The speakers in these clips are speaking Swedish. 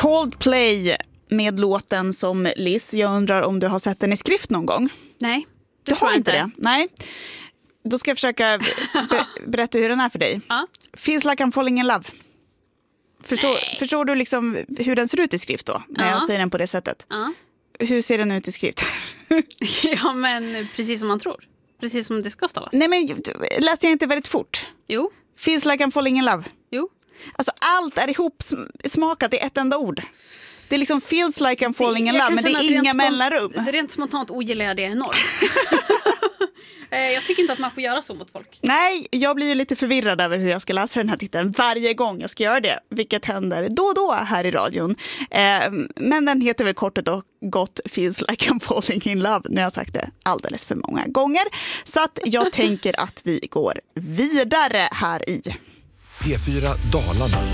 Coldplay med låten som Liz. Jag undrar om du har sett den i skrift någon gång? Nej, Du har inte det? Nej. Då ska jag försöka berätta hur den är för dig. Ja. Feels like I'm falling in love. Förstår du liksom hur den ser ut i skrift då? När jag säger den på det sättet. Ja. Hur ser den ut i skrift? Ja, men precis som man tror. Precis som det ska stavas. Nej, men läste jag inte väldigt fort? Jo. Feels like I'm falling in love. Jo. Alltså allt är ihop smakat i ett enda ord. Det är liksom feels like I'm falling in love, men det är inga mellanrum. Det är rent spontant ogillar jag det enormt. Jag tycker inte att man får göra så mot folk. Nej, jag blir ju lite förvirrad över hur jag ska läsa den här titeln varje gång jag ska göra det. Vilket händer då och då här i radion. Men den heter väl kort och gott Feels like I'm falling in love. Nu har jag sagt det alldeles för många gånger. Så att jag tänker att vi går vidare här i P4 Dalarna.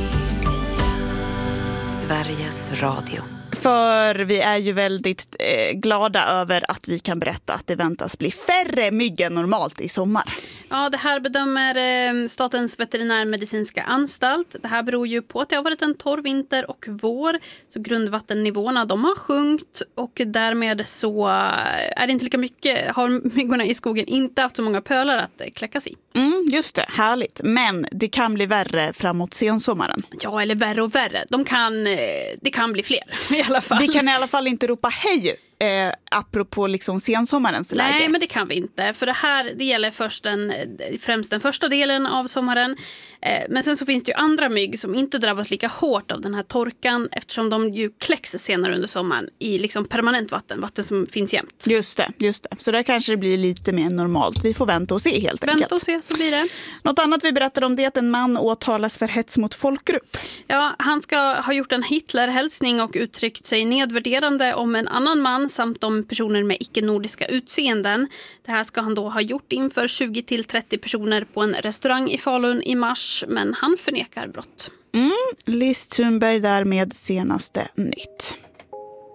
Sveriges Radio. För vi är ju väldigt glada över att vi kan berätta att det väntas bli färre mygg än normalt i sommar. Ja, det här bedömer Statens veterinärmedicinska anstalt. Det här beror ju på att det har varit en torr vinter och vår. Så grundvattennivåerna de har sjunkit och därmed så är det inte lika mycket. Har myggorna i skogen inte haft så många pölar att kläckas i. Just det, härligt. Men det kan bli värre framåt sensommaren. Ja, eller värre och värre. Det kan bli fler i alla fall. Vi kan i alla fall inte ropa hej apropå liksom sensommarens läge. Nej, men det kan vi inte. För det gäller främst den första delen av sommaren. Men sen så finns det ju andra mygg som inte drabbas lika hårt av den här torkan eftersom de ju kläcks senare under sommaren i liksom permanent vatten som finns jämt. Just det. Så där kanske det blir lite mer normalt. Vi får vänta och se helt enkelt. Vänta och se, så blir det. Något annat vi berättar om det är att en man åtalas för hets mot folkgrupp. Ja, han ska ha gjort en Hitlerhälsning och uttryckt sig nedvärderande om en annan man samt om personer med icke-nordiska utseenden. Det här ska han då ha gjort inför 20-30 personer på en restaurang i Falun i mars, men han förnekar brott. Liz Thunberg där med senaste nytt.